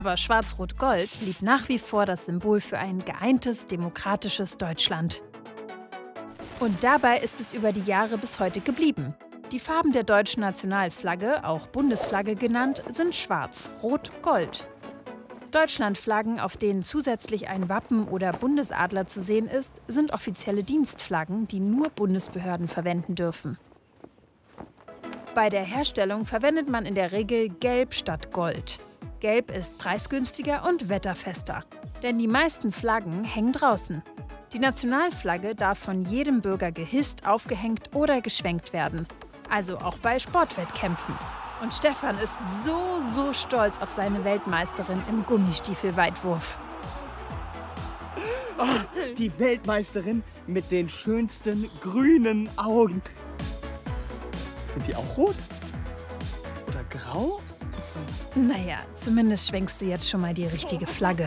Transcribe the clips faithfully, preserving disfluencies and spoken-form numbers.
Aber Schwarz-Rot-Gold blieb nach wie vor das Symbol für ein geeintes, demokratisches Deutschland. Und dabei ist es über die Jahre bis heute geblieben. Die Farben der deutschen Nationalflagge, auch Bundesflagge genannt, sind schwarz, rot, gold. Deutschlandflaggen, auf denen zusätzlich ein Wappen oder Bundesadler zu sehen ist, sind offizielle Dienstflaggen, die nur Bundesbehörden verwenden dürfen. Bei der Herstellung verwendet man in der Regel Gelb statt Gold. Gelb ist preisgünstiger und wetterfester, denn die meisten Flaggen hängen draußen. Die Nationalflagge darf von jedem Bürger gehisst, aufgehängt oder geschwenkt werden, also auch bei Sportwettkämpfen. Und Stefan ist so, so stolz auf seine Weltmeisterin im Gummistiefelweitwurf. Oh, die Weltmeisterin mit den schönsten grünen Augen. Sind die auch rot? Oder grau? Naja, zumindest schwenkst du jetzt schon mal die richtige Flagge.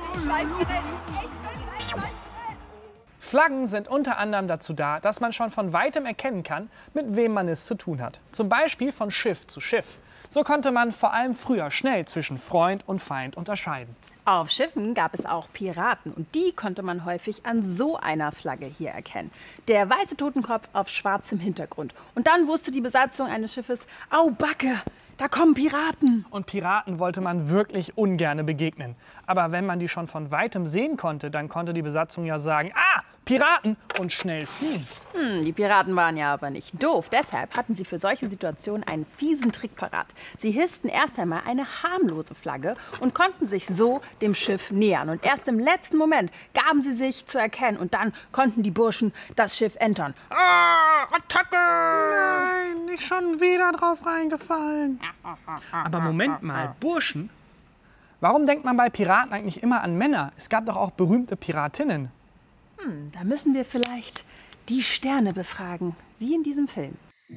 Flaggen sind unter anderem dazu da, dass man schon von weitem erkennen kann, mit wem man es zu tun hat. Zum Beispiel von Schiff zu Schiff. So konnte man vor allem früher schnell zwischen Freund und Feind unterscheiden. Auf Schiffen gab es auch Piraten und die konnte man häufig an so einer Flagge hier erkennen. Der weiße Totenkopf auf schwarzem Hintergrund. Und dann wusste die Besatzung eines Schiffes, au Backe, da kommen Piraten. Und Piraten wollte man wirklich ungerne begegnen. Aber wenn man die schon von weitem sehen konnte, dann konnte die Besatzung ja sagen, ah, Piraten, und schnell fliehen. Hm, die Piraten waren ja aber nicht doof. Deshalb hatten sie für solche Situationen einen fiesen Trick parat. Sie hissten erst einmal eine harmlose Flagge und konnten sich so dem Schiff nähern. Und erst im letzten Moment gaben sie sich zu erkennen. Und dann konnten die Burschen das Schiff entern. Ah, Attacke! Nein, nicht schon wieder drauf reingefallen. Aber Moment mal, Burschen? Warum denkt man bei Piraten eigentlich immer an Männer? Es gab doch auch berühmte Piratinnen. Hm, da müssen wir vielleicht die Sterne befragen, wie in diesem Film.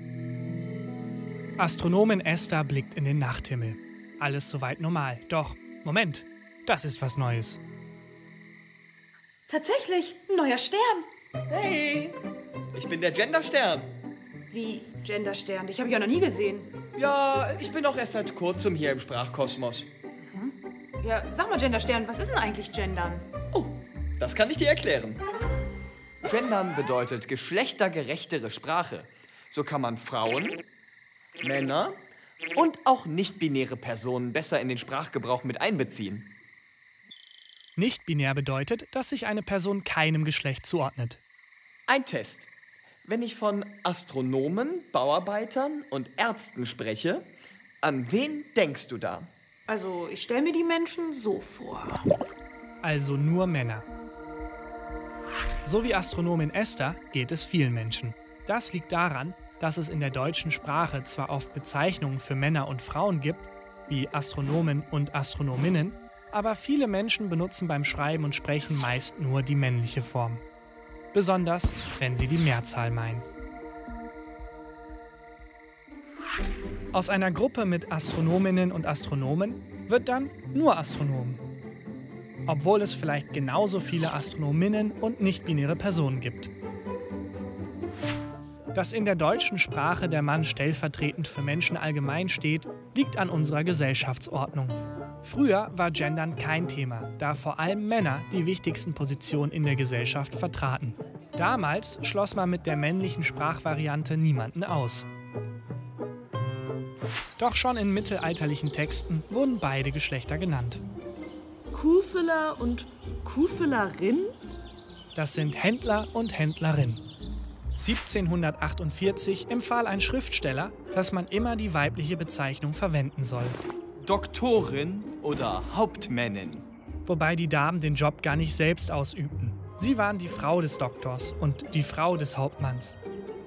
Astronomin Esther blickt in den Nachthimmel. Alles soweit normal. Doch, Moment, das ist was Neues. Tatsächlich, ein neuer Stern. Hey, ich bin der Genderstern. Wie Genderstern? Dich habe ich auch noch nie gesehen. Ja, ich bin auch erst seit kurzem hier im Sprachkosmos. Ja, sag mal, Genderstern, was ist denn eigentlich Gendern? Oh, das kann ich dir erklären. Gendern bedeutet geschlechtergerechtere Sprache. So kann man Frauen, Männer und auch nicht-binäre Personen besser in den Sprachgebrauch mit einbeziehen. Nicht-binär bedeutet, dass sich eine Person keinem Geschlecht zuordnet. Ein Test. Wenn ich von Astronomen, Bauarbeitern und Ärzten spreche, an wen denkst du da? Also, ich stelle mir die Menschen so vor. Also nur Männer. So wie Astronomin Esther geht es vielen Menschen. Das liegt daran, dass es in der deutschen Sprache zwar oft Bezeichnungen für Männer und Frauen gibt, wie Astronomen und Astronominnen, aber viele Menschen benutzen beim Schreiben und Sprechen meist nur die männliche Form. Besonders, wenn sie die Mehrzahl meinen. Aus einer Gruppe mit Astronominnen und Astronomen wird dann nur Astronom. Obwohl es vielleicht genauso viele Astronominnen und nicht-binäre Personen gibt. Dass in der deutschen Sprache der Mann stellvertretend für Menschen allgemein steht, liegt an unserer Gesellschaftsordnung. Früher war Gendern kein Thema, da vor allem Männer die wichtigsten Positionen in der Gesellschaft vertraten. Damals schloss man mit der männlichen Sprachvariante niemanden aus. Doch schon in mittelalterlichen Texten wurden beide Geschlechter genannt. Kuhfüller und Kuhfüllerin? Das sind Händler und Händlerin. siebzehnhundertachtundvierzig empfahl ein Schriftsteller, dass man immer die weibliche Bezeichnung verwenden soll. Doktorin oder Hauptmännin. Wobei die Damen den Job gar nicht selbst ausübten. Sie waren die Frau des Doktors und die Frau des Hauptmanns.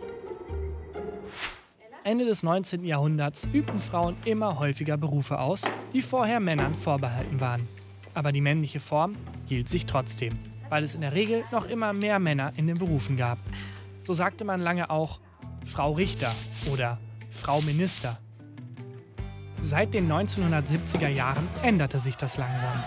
Ende des neunzehnten Jahrhunderts übten Frauen immer häufiger Berufe aus, die vorher Männern vorbehalten waren. Aber die männliche Form hielt sich trotzdem, weil es in der Regel noch immer mehr Männer in den Berufen gab. So sagte man lange auch Frau Richter oder Frau Minister. Seit den neunzehnhundertsiebziger Jahren änderte sich das langsam.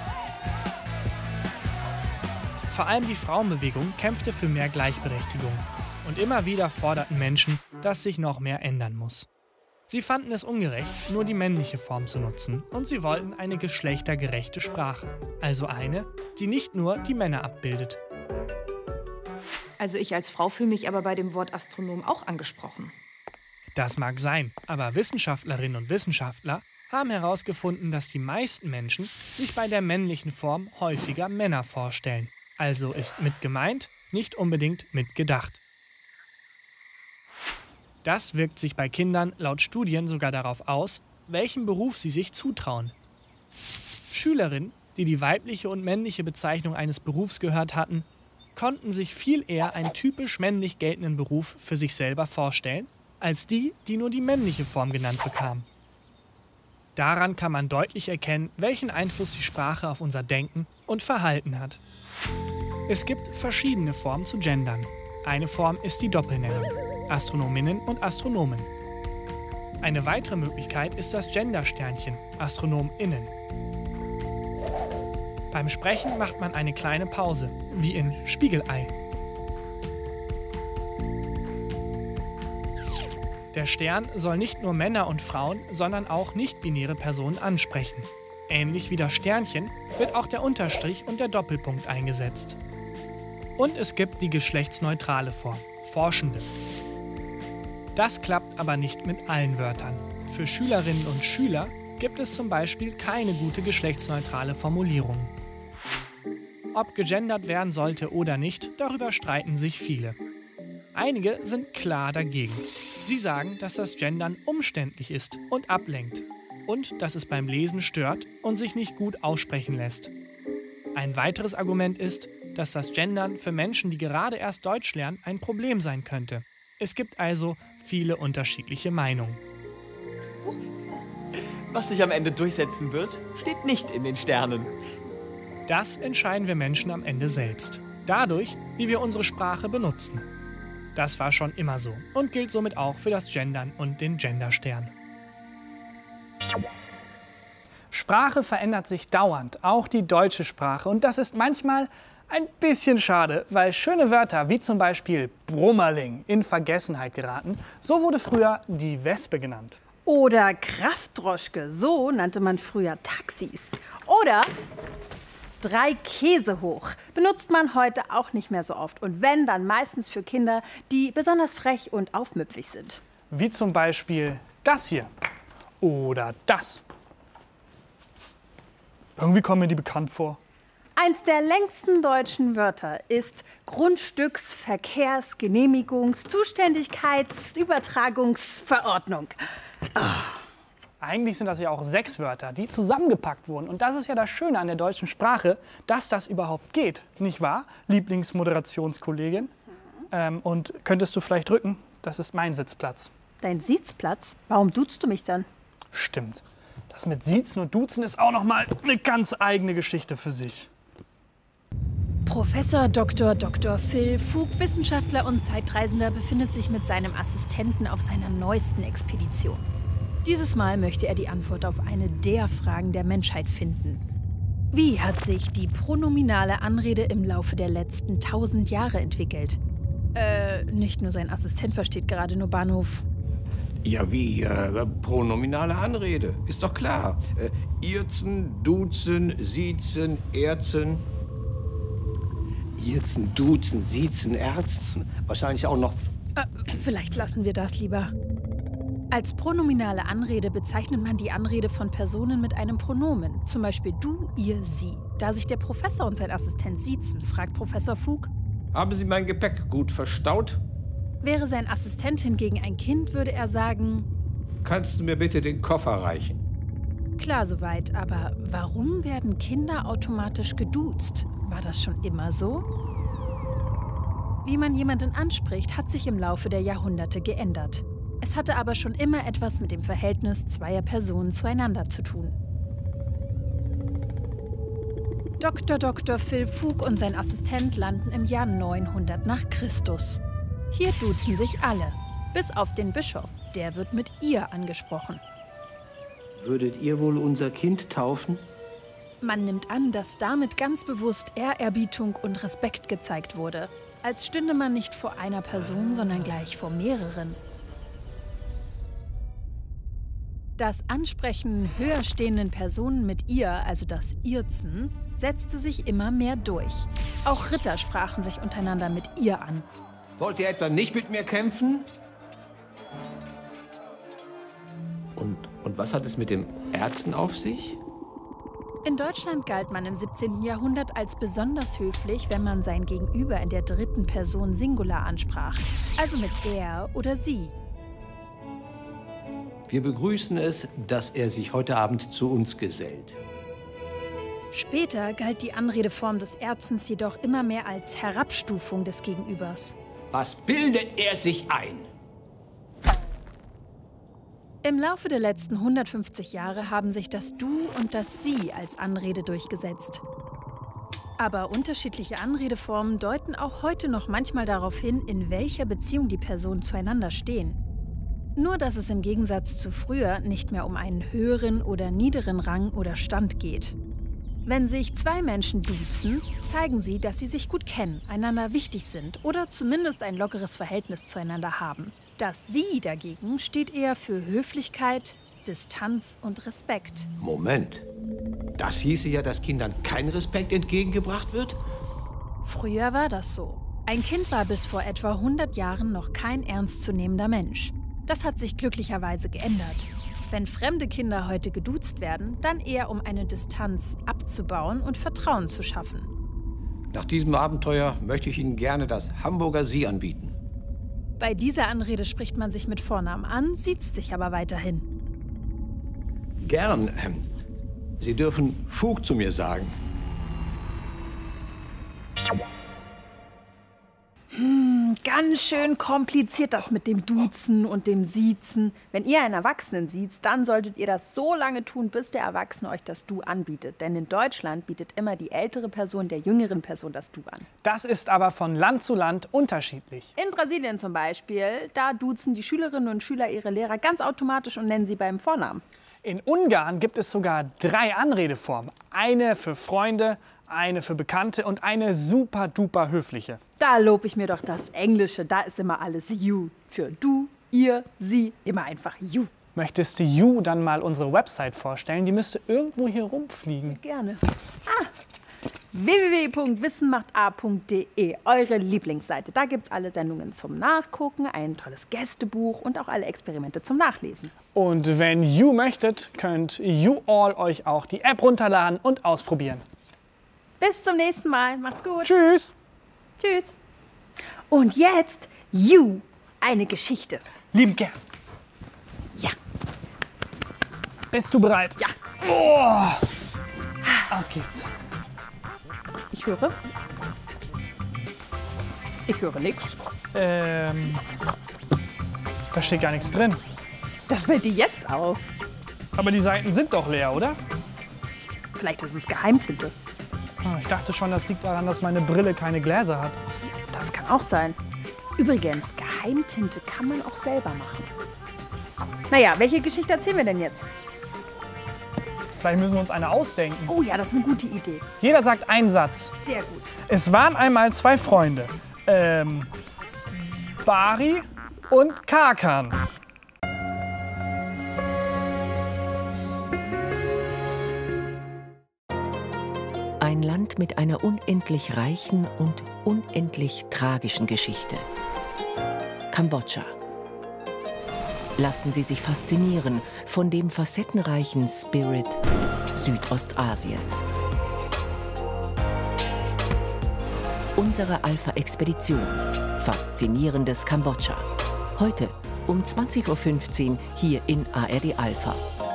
Vor allem die Frauenbewegung kämpfte für mehr Gleichberechtigung. Und immer wieder forderten Menschen, dass sich noch mehr ändern muss. Sie fanden es ungerecht, nur die männliche Form zu nutzen, und sie wollten eine geschlechtergerechte Sprache, also eine, die nicht nur die Männer abbildet. Also ich als Frau fühle mich aber bei dem Wort Astronom auch angesprochen. Das mag sein, aber Wissenschaftlerinnen und Wissenschaftler haben herausgefunden, dass die meisten Menschen sich bei der männlichen Form häufiger Männer vorstellen. Also ist mit gemeint, nicht unbedingt mit gedacht. Das wirkt sich bei Kindern laut Studien sogar darauf aus, welchen Beruf sie sich zutrauen. Schülerinnen, die die weibliche und männliche Bezeichnung eines Berufs gehört hatten, konnten sich viel eher einen typisch männlich geltenden Beruf für sich selber vorstellen, als die, die nur die männliche Form genannt bekamen. Daran kann man deutlich erkennen, welchen Einfluss die Sprache auf unser Denken und Verhalten hat. Es gibt verschiedene Formen zu gendern. Eine Form ist die Doppelnennung, Astronominnen und Astronomen. Eine weitere Möglichkeit ist das Gendersternchen, AstronomInnen. Beim Sprechen macht man eine kleine Pause, wie in Spiegelei. Der Stern soll nicht nur Männer und Frauen, sondern auch nicht-binäre Personen ansprechen. Ähnlich wie das Sternchen wird auch der Unterstrich und der Doppelpunkt eingesetzt. Und es gibt die geschlechtsneutrale Form, Forschende. Das klappt aber nicht mit allen Wörtern. Für Schülerinnen und Schüler gibt es zum Beispiel keine gute geschlechtsneutrale Formulierung. Ob gegendert werden sollte oder nicht, darüber streiten sich viele. Einige sind klar dagegen. Sie sagen, dass das Gendern umständlich ist und ablenkt und dass es beim Lesen stört und sich nicht gut aussprechen lässt. Ein weiteres Argument ist, dass das Gendern für Menschen, die gerade erst Deutsch lernen, ein Problem sein könnte. Es gibt also viele unterschiedliche Meinungen. Was sich am Ende durchsetzen wird, steht nicht in den Sternen. Das entscheiden wir Menschen am Ende selbst. Dadurch, wie wir unsere Sprache benutzen. Das war schon immer so und gilt somit auch für das Gendern und den Genderstern. Sprache verändert sich dauernd, auch die deutsche Sprache. Und das ist manchmal ein bisschen schade, weil schöne Wörter wie zum Beispiel Brummerling in Vergessenheit geraten. So wurde früher die Wespe genannt. Oder Kraftdroschke, so nannte man früher Taxis. Oder drei Käse hoch, benutzt man heute auch nicht mehr so oft. Und wenn, dann meistens für Kinder, die besonders frech und aufmüpfig sind. Wie zum Beispiel das hier. Oder das. Irgendwie kommen mir die bekannt vor. Eins der längsten deutschen Wörter ist Grundstücks-, Verkehrs-, Genehmigungs-, Zuständigkeits-, Übertragungsverordnung. Oh. Eigentlich sind das ja auch sechs Wörter, die zusammengepackt wurden. Und das ist ja das Schöne an der deutschen Sprache, dass das überhaupt geht. Nicht wahr, Lieblingsmoderationskollegin? Ähm, und könntest du vielleicht drücken? Das ist mein Sitzplatz. Dein Sitzplatz? Warum duzt du mich dann? Stimmt. Das mit Siezen und Duzen ist auch noch mal eine ganz eigene Geschichte für sich. Professor Doktor Doktor Phil Fug, Wissenschaftler und Zeitreisender, befindet sich mit seinem Assistenten auf seiner neuesten Expedition. Dieses Mal möchte er die Antwort auf eine der Fragen der Menschheit finden. Wie hat sich die pronominale Anrede im Laufe der letzten tausend Jahre entwickelt? Äh, nicht nur sein Assistent versteht gerade nur Bahnhof. Ja, wie? Äh, pronominale Anrede. Ist doch klar. Äh, Irzen, Duzen, Siezen, Erzen. Irzen, Duzen, Siezen, Erzen. Wahrscheinlich auch noch... Äh, vielleicht lassen wir das lieber. Als pronominale Anrede bezeichnet man die Anrede von Personen mit einem Pronomen. Zum Beispiel du, ihr, sie. Da sich der Professor und sein Assistent siezen, fragt Professor Fug: Haben Sie mein Gepäck gut verstaut? Wäre sein Assistent hingegen ein Kind, würde er sagen: Kannst du mir bitte den Koffer reichen? Klar soweit, aber warum werden Kinder automatisch geduzt? War das schon immer so? Wie man jemanden anspricht, hat sich im Laufe der Jahrhunderte geändert. Es hatte aber schon immer etwas mit dem Verhältnis zweier Personen zueinander zu tun. Doktor Doktor Phil Fug und sein Assistent landen im Jahr neunhundert nach Christus. Hier duzen sich alle, bis auf den Bischof. Der wird mit ihr angesprochen. Würdet ihr wohl unser Kind taufen? Man nimmt an, dass damit ganz bewusst Ehrerbietung und Respekt gezeigt wurde. Als stünde man nicht vor einer Person, sondern gleich vor mehreren. Das Ansprechen höher stehenden Personen mit ihr, also das Irzen, setzte sich immer mehr durch. Auch Ritter sprachen sich untereinander mit ihr an. Wollt ihr etwa nicht mit mir kämpfen? Und, und was hat es mit dem Erzen auf sich? In Deutschland galt man im siebzehnten Jahrhundert als besonders höflich, wenn man sein Gegenüber in der dritten Person Singular ansprach, also mit er oder sie. Wir begrüßen es, dass er sich heute Abend zu uns gesellt. Später galt die Anredeform des Erzens jedoch immer mehr als Herabstufung des Gegenübers. Was bildet er sich ein? Im Laufe der letzten hundertfünfzig Jahre haben sich das Du und das Sie als Anrede durchgesetzt. Aber unterschiedliche Anredeformen deuten auch heute noch manchmal darauf hin, in welcher Beziehung die Personen zueinander stehen. Nur, dass es im Gegensatz zu früher nicht mehr um einen höheren oder niederen Rang oder Stand geht. Wenn sich zwei Menschen duzen, zeigen sie, dass sie sich gut kennen, einander wichtig sind oder zumindest ein lockeres Verhältnis zueinander haben. Das Sie dagegen steht eher für Höflichkeit, Distanz und Respekt. Moment. Das hieße ja, dass Kindern kein Respekt entgegengebracht wird? Früher war das so. Ein Kind war bis vor etwa hundert Jahren noch kein ernstzunehmender Mensch. Das hat sich glücklicherweise geändert. Wenn fremde Kinder heute geduzt werden, dann eher um eine Distanz abzubauen und Vertrauen zu schaffen. Nach diesem Abenteuer möchte ich Ihnen gerne das Hamburger Sie anbieten. Bei dieser Anrede spricht man sich mit Vornamen an, siezt sich aber weiterhin. Gern. Sie dürfen Fug zu mir sagen. Hm, ganz schön kompliziert das mit dem Duzen und dem Siezen. Wenn ihr einen Erwachsenen siezt, dann solltet ihr das so lange tun, bis der Erwachsene euch das Du anbietet. Denn in Deutschland bietet immer die ältere Person der jüngeren Person das Du an. Das ist aber von Land zu Land unterschiedlich. In Brasilien zum Beispiel, da duzen die Schülerinnen und Schüler ihre Lehrer ganz automatisch und nennen sie beim Vornamen. In Ungarn gibt es sogar drei Anredeformen. Eine für Freunde, eine für Bekannte und eine super duper höfliche. Da lobe ich mir doch das Englische. Da ist immer alles you. Für du, ihr, sie, immer einfach you. Möchtest du you dann mal unsere Website vorstellen? Die müsste irgendwo hier rumfliegen. Gerne. Ah, w w w punkt wissen macht a punkt de, eure Lieblingsseite. Da gibt es alle Sendungen zum Nachgucken, ein tolles Gästebuch und auch alle Experimente zum Nachlesen. Und wenn you möchtet, könnt you all euch auch die App runterladen und ausprobieren. Bis zum nächsten Mal. Macht's gut. Tschüss. Tschüss. Und jetzt you, eine Geschichte. Liebend gern. Ja. Bist du bereit? Ja. Oh. Auf geht's. Ich höre. Ich höre nichts. Ähm, da steht gar nichts drin. Das fällt dir jetzt auf. Aber die Seiten sind doch leer, oder? Vielleicht ist es Geheimtinte. Oh, ich dachte schon, das liegt daran, dass meine Brille keine Gläser hat. Das kann auch sein. Übrigens, Geheimtinte kann man auch selber machen. Naja, welche Geschichte erzählen wir denn jetzt? Vielleicht müssen wir uns eine ausdenken. Oh ja, das ist eine gute Idee. Jeder sagt einen Satz. Sehr gut. Es waren einmal zwei Freunde. Ähm, Bari und Kakan. Ein Land mit einer unendlich reichen und unendlich tragischen Geschichte. Kambodscha. Lassen Sie sich faszinieren von dem facettenreichen Spirit Südostasiens. Unsere Alpha-Expedition. Faszinierendes Kambodscha. Heute um zwanzig Uhr fünfzehn hier in A R D Alpha.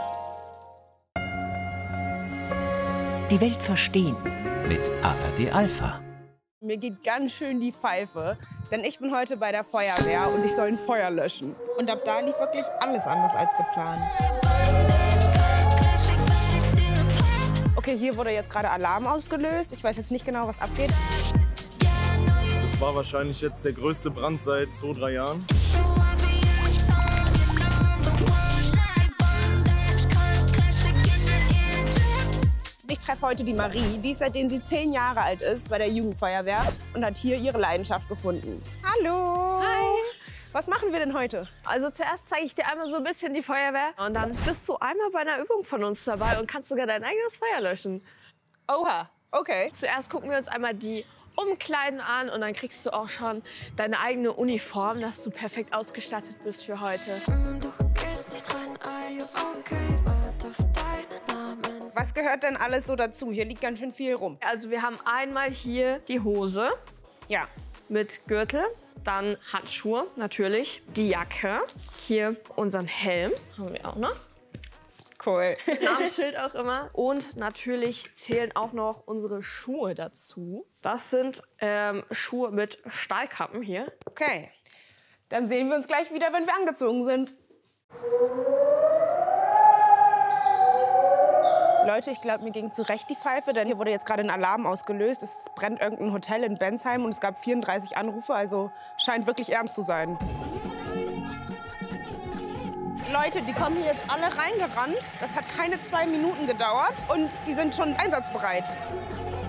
Die Welt verstehen mit A R D Alpha. Mir geht ganz schön die Pfeife, denn ich bin heute bei der Feuerwehr und ich soll ein Feuer löschen. Und ab da lief wirklich alles anders als geplant. Okay, hier wurde jetzt gerade Alarm ausgelöst. Ich weiß jetzt nicht genau, was abgeht. Das war wahrscheinlich jetzt der größte Brand seit zwei, drei Jahren. Ich treffe heute die Marie, die ist, seitdem sie zehn Jahre alt ist, bei der Jugendfeuerwehr und hat hier ihre Leidenschaft gefunden. Hallo! Hi! Was machen wir denn heute? Also zuerst zeige ich dir einmal so ein bisschen die Feuerwehr und dann bist du einmal bei einer Übung von uns dabei und kannst sogar dein eigenes Feuer löschen. Oha, okay. Zuerst gucken wir uns einmal die Umkleiden an und dann kriegst du auch schon deine eigene Uniform, dass du perfekt ausgestattet bist für heute. Was gehört denn alles so dazu? Hier liegt ganz schön viel rum. Also wir haben einmal hier die Hose. Ja. Mit Gürtel. Dann Handschuhe, natürlich. Die Jacke. Hier unseren Helm. Haben wir auch noch. Cool. Namensschild auch immer. Und natürlich zählen auch noch unsere Schuhe dazu. Das sind ähm, Schuhe mit Stahlkappen hier. Okay. Dann sehen wir uns gleich wieder, wenn wir angezogen sind. Leute, ich glaube, mir ging zu Recht die Pfeife, denn hier wurde jetzt gerade ein Alarm ausgelöst. Es brennt irgendein Hotel in Bensheim und es gab vierunddreißig Anrufe, also scheint wirklich ernst zu sein. Leute, die kommen hier jetzt alle reingerannt. Das hat keine zwei Minuten gedauert und die sind schon einsatzbereit.